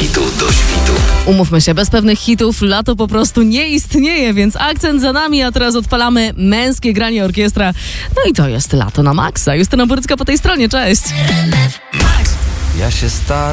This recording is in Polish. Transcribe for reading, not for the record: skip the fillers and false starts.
hitu do świtu. Umówmy się, bez pewnych hitów lato po prostu nie istnieje, więc akcent za nami, a teraz odpalamy męskie granie orkiestra. No i to jest lato na maksa. Justyna Borycka po tej stronie, cześć! Ja się staram.